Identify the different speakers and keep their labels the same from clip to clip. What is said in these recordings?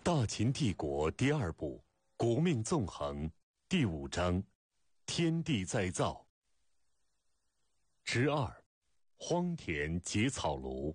Speaker 1: 大秦帝国第二部国命纵横第5章天地再造之2荒田结草庐。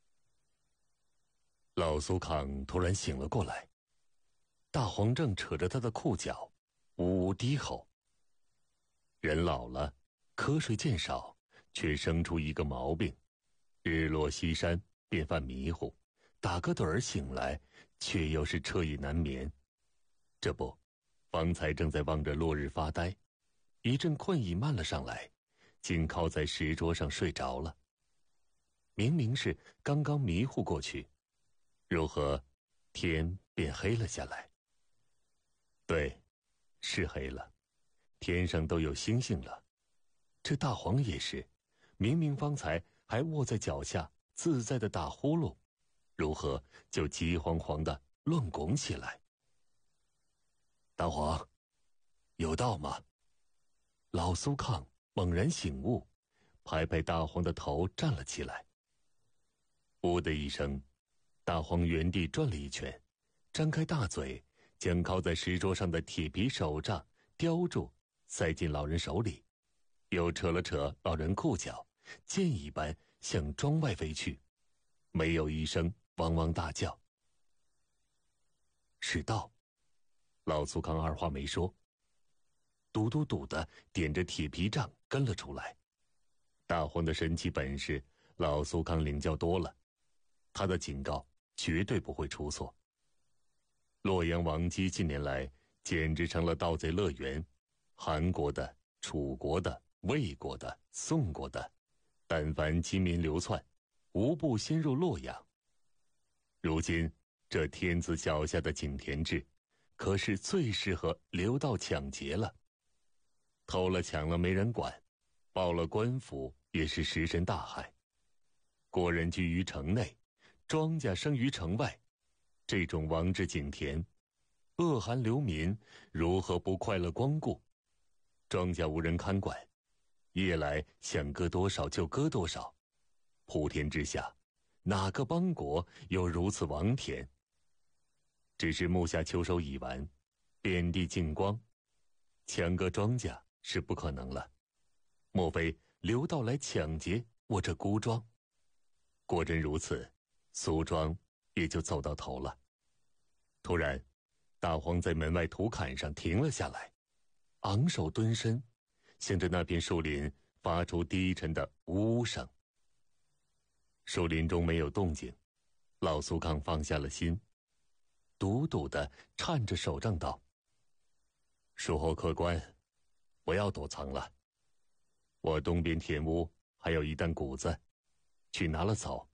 Speaker 1: 老苏康突然醒了过来，大黄正扯着他的裤脚呜呜低吼。人老了，瞌睡渐少，却生出一个毛病，日落西山便犯迷糊，打个盹儿醒来，却又是彻夜难眠。这不，方才正在望着落日发呆，一阵困意漫了上来，竟靠在石桌上睡着了。明明是刚刚迷糊过去，如何天便黑了下来？对，是黑了，天上都有星星了。这大黄也是，明明方才还卧在脚下自在的打呼噜，如何就急慌慌地乱拱起来？大黄，有道吗？老苏康猛然醒悟，拍拍大黄的头站了起来。呜的一声，大黄原地转了一圈，张开大嘴，将靠在石桌上的铁皮手杖叼住，塞进老人手里，又扯了扯老人裤脚，箭一般向庄外飞去，没有一声汪汪大叫。是道。老苏康二话没说，嘟嘟嘟的点着铁皮杖跟了出来。大黄的神奇本事，老苏康领教多了，他的警告绝对不会出错。洛阳王畿近年来简直成了盗贼乐园，韩国的、楚国的、魏国的、宋国的，但凡金民流窜，无不先入洛阳。如今这天子脚下的井田制，可是最适合流盗抢劫了。偷了抢了没人管，报了官府也是石沉大海。国人居于城内，庄稼生于城外，这种王制井田，恶寒流民如何不快乐光顾？庄稼无人看管，夜来想割多少就割多少，普天之下，哪个邦国有如此王田？只是目下秋收已完，遍地净光，抢割庄稼是不可能了。莫非流盗来抢劫我这孤庄？果真如此，苏庄也就走到头了。突然，大黄在门外土坎上停了下来，昂首蹲身，向着那片树林发出低沉的呜呜声。树林中没有动静，老苏康放下了心，笃笃地颤着手杖道：术后客官，不要躲藏了，我东边田屋还有一担谷子，去拿了走。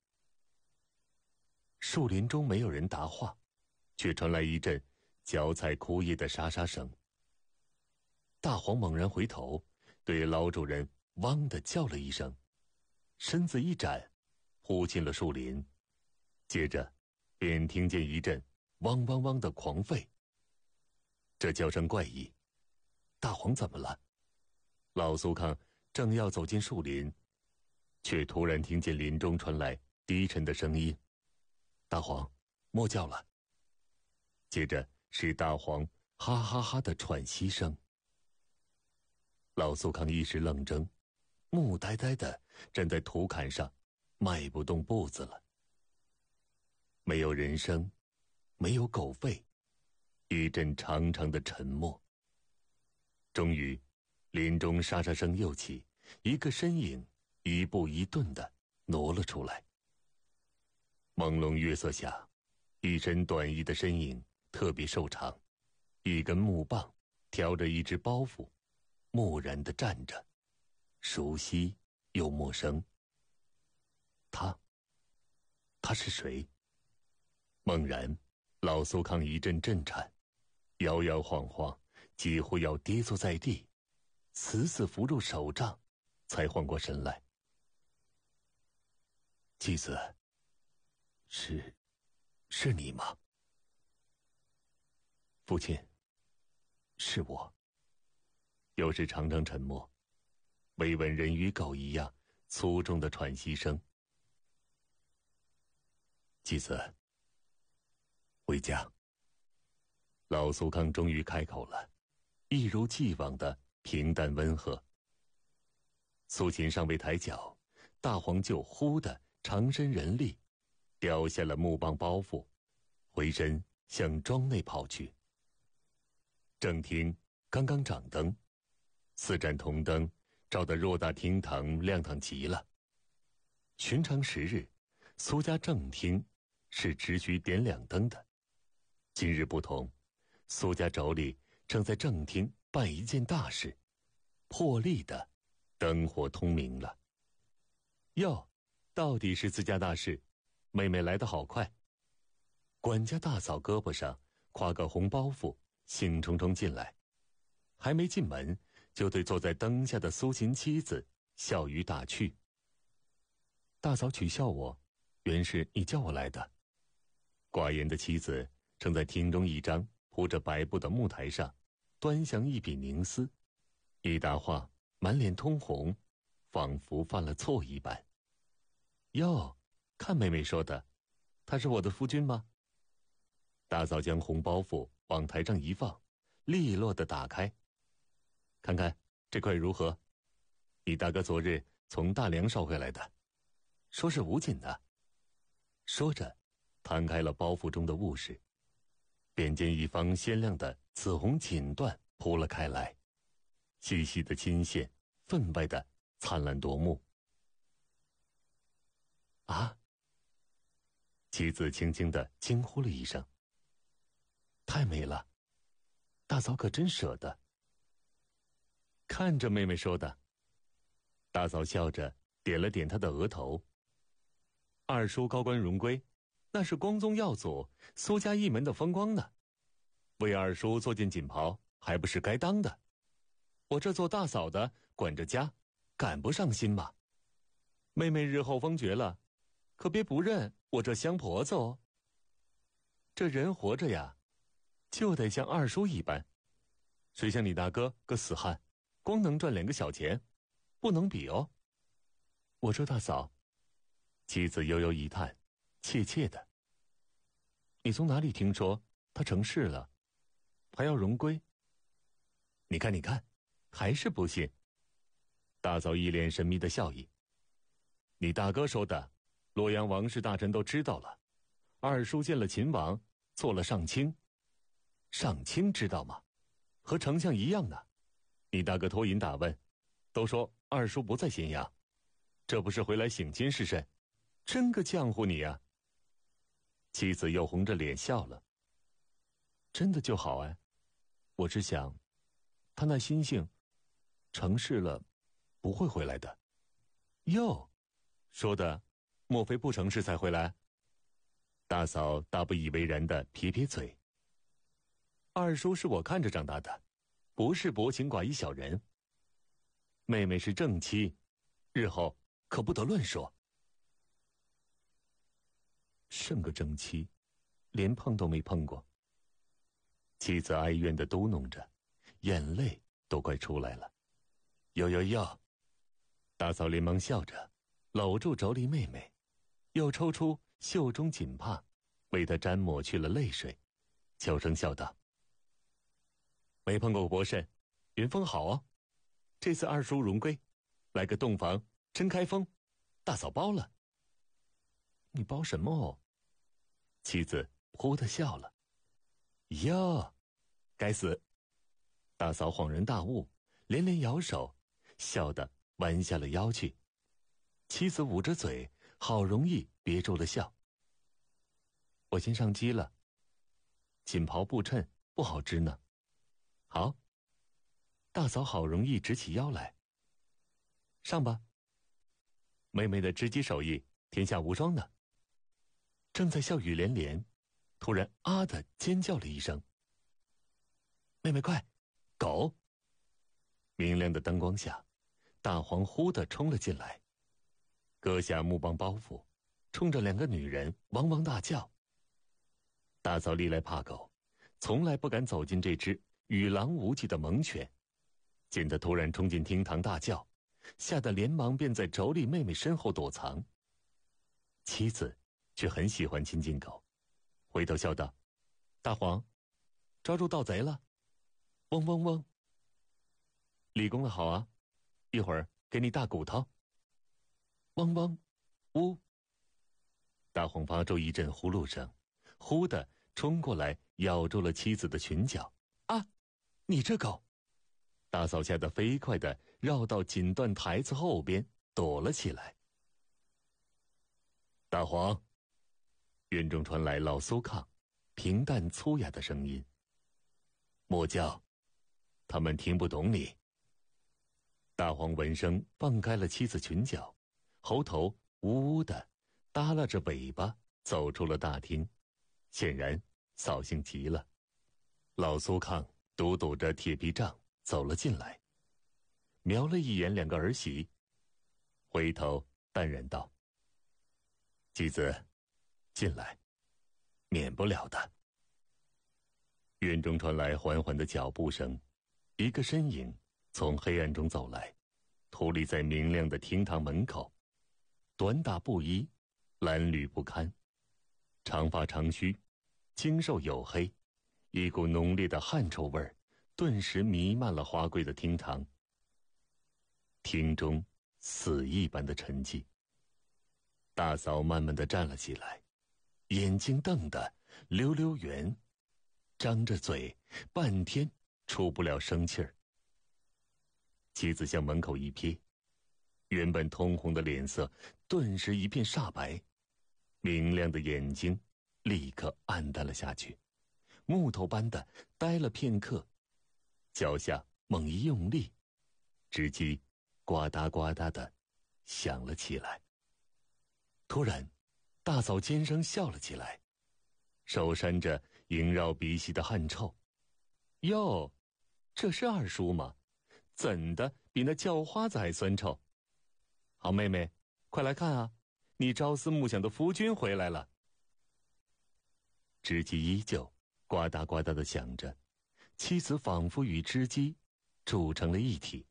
Speaker 1: 树林中没有人答话，却传来一阵脚踩枯叶的沙沙声。大黄猛然回头，对老主人汪地叫了一声，身子一展，扑进了树林，接着便听见一阵汪汪汪的狂吠。这叫声怪异，大黄怎么了？老苏康正要走进树林，却突然听见林中传来低沉的声音：大黄，莫叫了。接着是大黄哈哈哈的喘息声。老苏康一时愣怔，木呆呆的站在土坎上，迈不动步子了。没有人声，没有狗吠，一阵长长的沉默。终于，林中沙沙声又起，一个身影一步一顿地挪了出来。朦胧月色下，一身短衣的身影特别瘦长，一根木棒挑着一只包袱，木然地站着，熟悉又陌生。他是谁？猛然，老苏康一阵震颤，摇摇晃晃，几乎要跌坐在地，死死扶住手杖，才缓过神来。继子，是你吗？父亲，是我。又是长长沉默，微闻人与狗一样粗重的喘息声。继子，回家。 老苏康终于开口了，一如既往的平淡温和。苏秦尚未抬脚，大黄就忽的长身人立，掉下了木棒包袱，回身向庄内跑去。正厅刚刚掌灯，4盏铜灯照得偌大厅堂亮堂极了。寻常时日，苏家正厅是只许点2灯的，今日不同，苏家妯娌正在正厅办一件大事，破例的灯火通明了。哟，到底是自家大事，妹妹来得好快。管家大嫂胳膊上挎个红包袱，兴冲冲进来，还没进门，就对坐在灯下的苏秦妻子笑语打趣：“大嫂取笑我，原是你叫我来的。”寡言的妻子正在厅中一张铺着白布的木台上，端详一笔凝丝，一答话，满脸通红，仿佛犯了错一般。哟，看妹妹说的，他是我的夫君吗？大嫂将红包袱往台上一放，利落地打开，看看这块如何？你大哥昨日从大梁捎回来的，说是无锦的。说着，摊开了包袱中的物事，便见一方鲜亮的紫红锦缎铺了开来，细细的金线分外的灿烂夺目。啊！妻子轻轻地惊呼了一声。太美了，大嫂可真舍得。看着妹妹说的。大嫂笑着点了点她的额头。二叔高官荣归，那是光宗耀祖苏家一门的风光呢，为二叔做件锦袍还不是该当的。我这做大嫂的管着家，赶不上心吗？妹妹日后封爵了，可别不认我这香婆子哦。这人活着呀，就得像二叔一般，谁像你大哥个死汉，光能赚2个小钱，不能比哦。我说大嫂，妻子悠悠一叹，怯怯的。你从哪里听说他成事了，还要荣归？你看你看，还是不信。大嫂一脸神秘的笑意。你大哥说的，洛阳王室大臣都知道了，二叔见了秦王，做了上卿。上卿知道吗？和丞相一样呢。你大哥托银打问，都说二叔不在咸阳，这不是回来省亲是甚？真个浆糊你呀！妻子又红着脸笑了。真的就好啊，我只想，他那心性，成事了，不会回来的。哟，说的，莫非不成事才回来？大嫂大不以为然的撇撇嘴。二叔是我看着长大的，不是薄情寡义小人。妹妹是正妻，日后可不得乱说。剩个正妻，连碰都没碰过。妻子哀怨地嘟哝着，眼泪都快出来了。哟！大嫂连忙笑着，搂住妯娌妹妹，又抽出袖中锦帕，为她沾抹去了泪水，悄声笑道：“没碰过博甚，云峰好哦。这次二叔荣归，来个洞房真开封，大嫂包了。”你包什么哦？妻子忽地笑了。哟，该死！大嫂恍然大悟，连连摇手，笑得弯下了腰去。妻子捂着嘴，好容易憋住了笑。我先上机了，锦袍布衬不好织呢。好，大嫂好容易直起腰来。上吧。妹妹的织机手艺天下无双呢。正在笑语连连，突然啊的尖叫了一声。妹妹快，狗！明亮的灯光下，大黄忽地冲了进来，割下木棒包袱，冲着2个女人汪汪大叫。大嫂历来怕狗，从来不敢走进这只与狼无忌的猛犬，见他突然冲进厅堂大叫，吓得连忙便在妯娌妹妹身后躲藏。妻子却很喜欢亲近狗，回头笑道：“大黄， 抓住盗贼了！嗡嗡嗡！立功的好啊，一会儿给你大骨头。嗡嗡，呜！大黄发出一阵呼噜声，忽地冲过来咬住了妻子的裙角。啊，你这狗！大嫂吓得飞快地绕到锦缎台子后边躲了起来。大黄，院中传来老苏抗平淡粗哑的声音。莫叫，他们听不懂你。大黄闻声放开了妻子裙角，猴头呜呜地耷拉着尾巴走出了大厅，显然扫兴极了。老苏抗抖抖着铁皮杖走了进来，瞄了一眼两个儿媳，回头淡然道：妻子，进来，免不了的。院中传来缓缓的脚步声，一个身影从黑暗中走来，矗立在明亮的厅堂门口，短打布衣，褴褛不堪，长发长须，精瘦黝黑，一股浓烈的汗臭味儿顿时弥漫了华贵的厅堂。厅中死一般的沉寂。大嫂慢慢地站了起来，眼睛瞪得溜溜圆，张着嘴，半天出不了声气儿。妻子向门口一瞥，原本通红的脸色顿时一片煞白，明亮的眼睛立刻暗淡了下去，木头般的呆了片刻，脚下猛一用力，织机呱嗒呱嗒的响了起来。突然，大嫂尖声笑了起来，手扇着萦绕鼻息的汗臭。哟，这是二叔吗？怎的比那叫花子还酸臭？好妹妹，快来看啊，你朝思暮想的夫君回来了。织机依旧呱嗒呱嗒的响着，妻子仿佛与织机铸成了一体。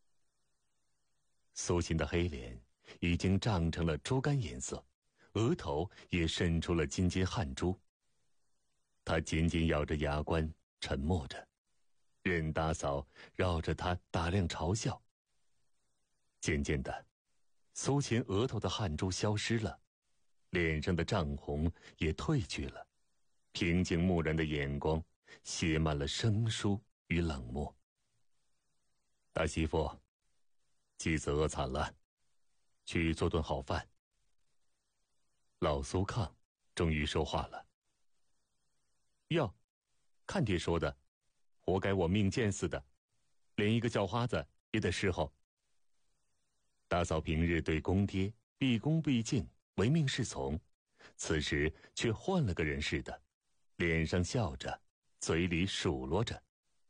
Speaker 1: 苏秦的黑脸已经涨成了猪肝颜色，额头也渗出了津津汗珠。他紧紧咬着牙关，沉默着，任大嫂绕着他打量嘲笑。渐渐的，苏秦额头的汗珠消失了，脸上的涨红也褪去了，平静木然的眼光写满了生疏与冷漠。大媳妇，妻子饿惨了，去做顿好饭。老苏抗终于说话了。哟，看爹说的，活该我命贱似的，连一个叫花子也得侍候。大嫂平日对公爹毕恭毕敬，唯命是从，此时却换了个人似的，脸上笑着，嘴里数落着。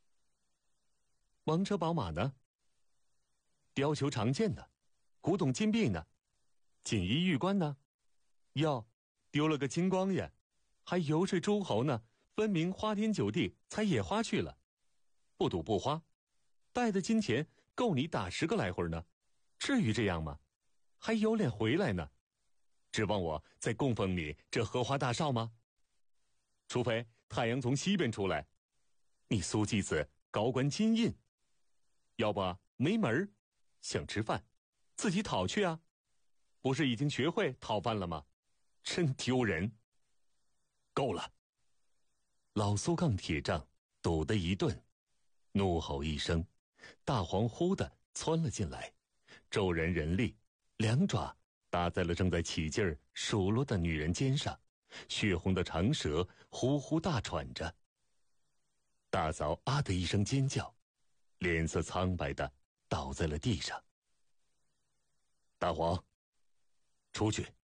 Speaker 1: 王车宝马呢？貂裘长剑呢？古董金币呢？锦衣玉冠呢？哟，丢了个精光呀！还游说诸侯呢，分明花天酒地，采野花去了。不赌不花，带的金钱够你打10个来回呢，至于这样吗？还有脸回来呢？指望我再供奉你这荷花大少吗？除非太阳从西边出来，你苏继子高官金印，要不没门儿，想吃饭自己讨去啊！不是已经学会讨饭了吗？真丢人！够了！老苏抗铁杖抖的一顿，怒吼一声，大黄忽地窜了进来，骤然人力，两爪搭在了正在起劲儿数落的女人肩上，血红的长舌呼呼大喘着。大嫂啊的一声尖叫，脸色苍白的倒在了地上。大黄，出去！